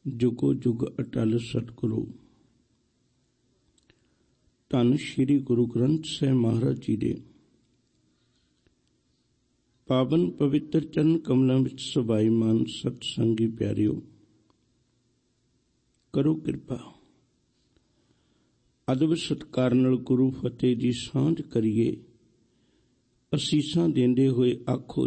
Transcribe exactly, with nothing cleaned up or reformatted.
ਜੁਗੋ ਜੁਗ ਅਟਲ ਸਤਿਗੁਰੂ। ਧੰਨ ਸ਼੍ਰੀ ਗੁਰੂ ਗ੍ਰੰਥ ਸਾਹਿਬ ਮਹਾਰਾਜ ਜੀ ਦੇ ਪਾਵਨ ਪਵਿੱਤਰ ਚਰਨ ਕਮਲਾਂ ਵਿੱਚ ਸਬਾਈਮਾਨ ਸਤਸੰਗੀ ਪਿਆਰਿਓ, ਕਰੋ ਕਿਰਪਾ ਅਦਬ ਸਤਿਕਾਰ ਨਾਲ ਗੁਰੂ ਫਤਿਹ ਦੀ ਸਾਂਝ ਕਰੀਏ। ਅਸੀਸਾਂ ਦਿੰਦੇ ਹੋਏ ਆਖੋ